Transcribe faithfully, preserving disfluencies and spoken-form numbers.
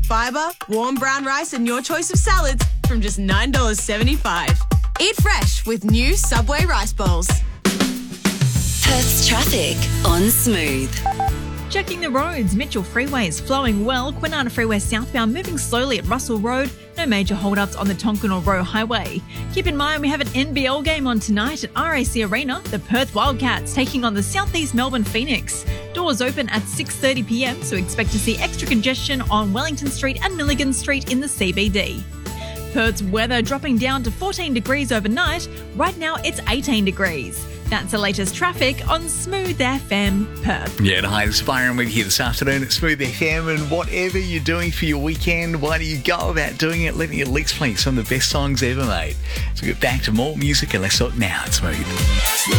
fibre, warm brown rice and your choice of salads from just nine dollars seventy-five. Eat fresh with new Subway rice bowls. Perth's traffic on Smooth. Checking the roads, Mitchell Freeway is flowing well. Kwinana Freeway southbound moving slowly at Russell Road. No major hold-ups on the Tonkin Row Highway. Keep in mind we have an N B L game on tonight at R A C Arena. The Perth Wildcats taking on the Southeast Melbourne Phoenix. Doors open at six thirty p m, so expect to see extra congestion on Wellington Street and Milligan Street in the C B D. Perth's weather dropping down to fourteen degrees overnight. Right now it's eighteen degrees. That's the latest traffic on Smooth F M Perth. Yeah, and hi, this is Byron with you this afternoon at Smooth F M, and whatever you're doing for your weekend, why do you go about doing it? Let me at least play some of the best songs ever made. So we get back to more music and let's talk now at Smooth.